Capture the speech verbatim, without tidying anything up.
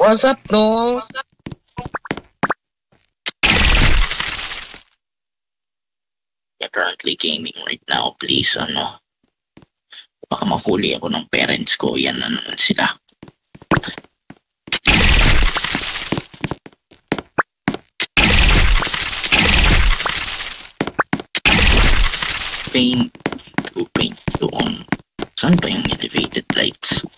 What's up, no? You're currently gaming right now, please, ano. Baka mahuli ako ng parents ko, yan na naman sila. Paint to paint to on. Saan ba yung elevated lights?